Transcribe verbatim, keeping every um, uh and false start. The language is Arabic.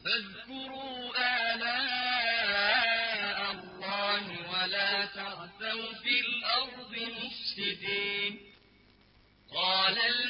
فاذكروا آلاء الله ولا تعثوا في الأرض مفسدين. قال